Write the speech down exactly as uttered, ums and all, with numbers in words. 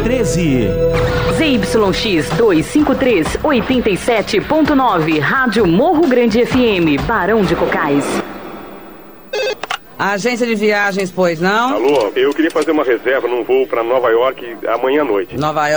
treze. Z Y X duzentos e cinquenta e três, oitenta e sete ponto nove, Rádio Morro Grande F M, Barão de Cocais. Agência de viagens, pois não? Alô, eu queria fazer uma reserva num voo para Nova York amanhã à noite. Nova York.